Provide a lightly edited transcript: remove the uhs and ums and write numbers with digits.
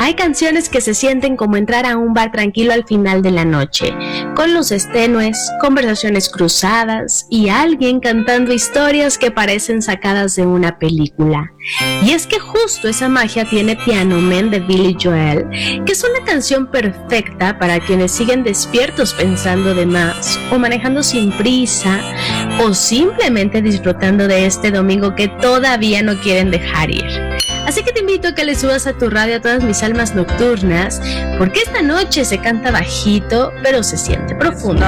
Hay canciones que se sienten como entrar a un bar tranquilo al final de la noche, con luces tenues, conversaciones cruzadas y alguien cantando historias que parecen sacadas de una película. Y es que justo esa magia tiene Piano Man de Billy Joel, que es una canción perfecta para quienes siguen despiertos pensando de más, o manejando sin prisa, o simplemente disfrutando de este domingo que todavía no quieren dejar ir. Así que te invito a que le subas a tu radio a todas mis almas nocturnas, porque esta noche se canta bajito, pero se siente profundo.